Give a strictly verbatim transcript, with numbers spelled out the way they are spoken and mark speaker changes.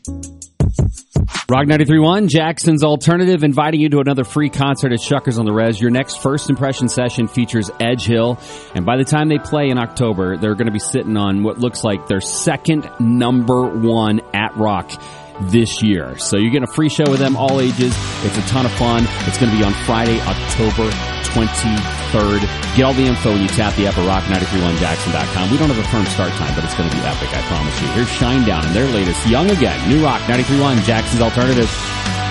Speaker 1: Rock ninety-three point one, Jackson's Alternative, inviting you to another free concert at Shuckers on the Res. Your next First Impression session features Edge Hill, and by the time they play in October, they're going to be sitting on what looks like their second number one at Rock this year. So you get a free show with them, all ages. It's a ton of fun. It's going to be on Friday, October twenty-third. Get all the info when you tap the app at rock nine three one jackson dot com. We don't have a firm start time, but it's going to be epic, I promise you. Here's Shinedown and their latest Young Again. New Rock ninety-three point one, Jackson's Alternative.